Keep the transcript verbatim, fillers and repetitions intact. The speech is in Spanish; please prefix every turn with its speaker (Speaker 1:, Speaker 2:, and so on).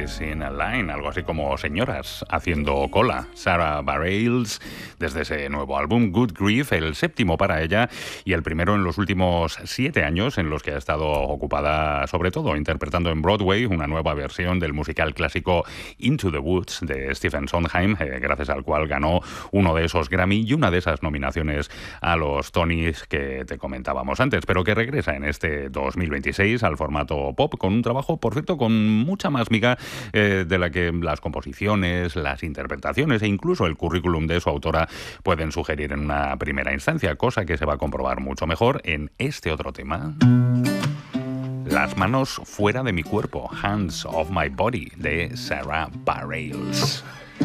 Speaker 1: Ladies in a Line, algo así como señoras haciendo cola. Sarah Bareilles, desde ese nuevo álbum, Good Grief, el séptimo para ella y el primero en los últimos siete años en los que ha estado ocupada, sobre todo, interpretando en Broadway una nueva versión del musical clásico Into the Woods de Stephen Sondheim, eh, gracias al cual ganó uno de esos Grammy y una de esas nominaciones a los Tonys que te comentábamos antes, pero que regresa en este dos mil veintiséis al formato pop con un trabajo, por cierto, con mucha más miga eh, de la que las composiciones, las interpretaciones e incluso el currículum de su autora pueden sugerir en una primera instancia, cosa que se va a comprobar mucho mejor en este otro tema. Las manos fuera de mi cuerpo, Hands of My Body, de Sarah Bareilles.